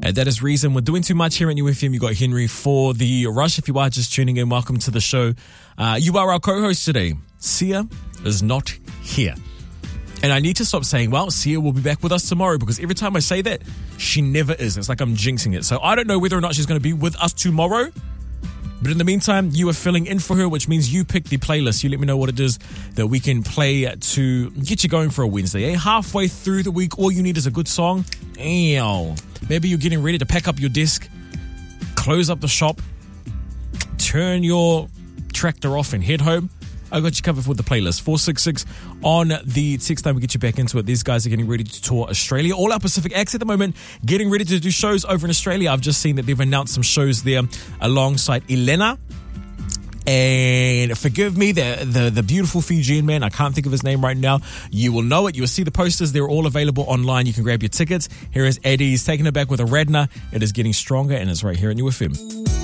That is Reason. We're doing too much here at New FM. You got Henry for the rush. If you are just tuning in, welcome to the show. You are our co-host today. Sia is not here. And I need to stop saying, well, Sia will be back with us tomorrow, because every time I say that, she never is. It's like I'm jinxing it. So I don't know whether or not she's going to be with us tomorrow. But in the meantime, you are filling in for her, which means you pick the playlist. You let me know what it is that we can play to get you going for a Wednesday. Halfway through the week, all you need is a good song. Maybe you're getting ready to pack up your desk, close up the shop, turn your tractor off and head home. I got you covered with the playlist. 466 on the text line. We get you back into it. These guys are getting ready to tour Australia. All our Pacific acts at the moment getting ready to do shows over in Australia. I've just seen that they've announced some shows there alongside Elena. And forgive me, the beautiful Fijian man. I can't think of his name right now. You will know it. You will see the posters. They're all available online. You can grab your tickets. Here is Eddie's taking it back with a Radna. It is getting stronger, and it's right here at New FM.